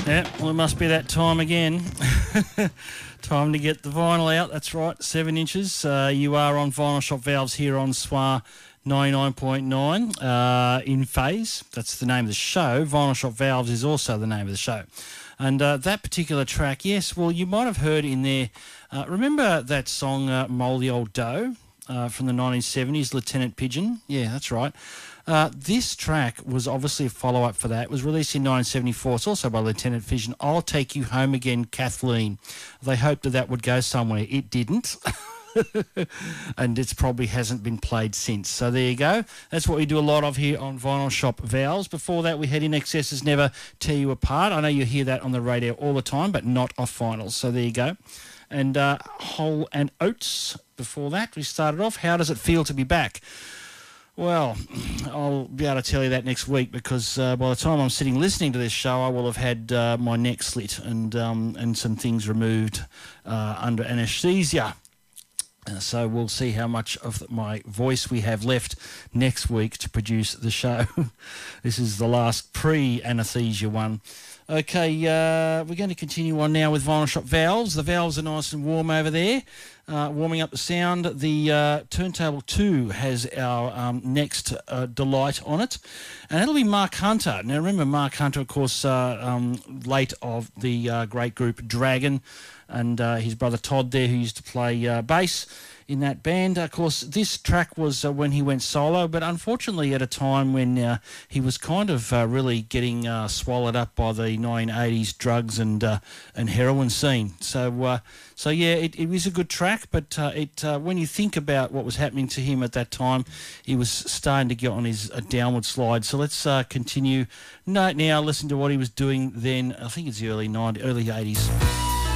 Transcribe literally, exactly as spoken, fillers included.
Yeah, well, it must be that time again. Time to get the vinyl out. That's right, seven inches. Uh, you are on Vinyl Shop Valves here on S W A ninety-nine point nine uh, in phase. That's the name of the show. Vinyl Shop Valves is also the name of the show. And uh, that particular track, yes, well, you might have heard in there, uh, remember that song, uh, Mouldy Old Doe, uh, from the nineteen seventies, Lieutenant Pigeon? Yeah, that's right. Uh, this track was obviously a follow-up for that. It was released in nineteen seventy-four. It's also by Lieutenant Pigeon. I'll Take You Home Again, Kathleen. They hoped that that would go somewhere. It didn't. And it probably hasn't been played since. So there you go. That's what we do a lot of here on Vinyl Shop Valves. Before that, we had In Excess's Never Tear You Apart. I know you hear that on the radio all the time, but not off vinyl. So there you go. And uh, Whole and Oates. Before that, we started off. How does it feel to be back? Well, I'll be able to tell you that next week because uh, by the time I'm sitting listening to this show, I will have had uh, my neck slit and um, and some things removed uh, under anaesthesia. Uh, so we'll see how much of my voice we have left next week to produce the show. This is the last pre-anaesthesia one. Okay, uh, we're going to continue on now with Vinyl Shop Valves. The valves are nice and warm over there, uh, warming up the sound. The uh, turntable two has our um, next uh, delight on it, and that'll be Mark Hunter. Now, remember Mark Hunter, of course, uh, um, late of the uh, great group Dragon, and uh, his brother Todd there, who used to play uh, bass in that band. Of course, this track was uh, when he went solo, but unfortunately at a time when uh, he was kind of uh, really getting uh, swallowed up by the nineteen eighties drugs and uh, and heroin scene. So, uh, so yeah, it, it was a good track, but uh, it uh, when you think about what was happening to him at that time, he was starting to get on his uh, downward slide. So let's uh, continue. No, now listen to what he was doing then. I think it's the early nineties, early eighties.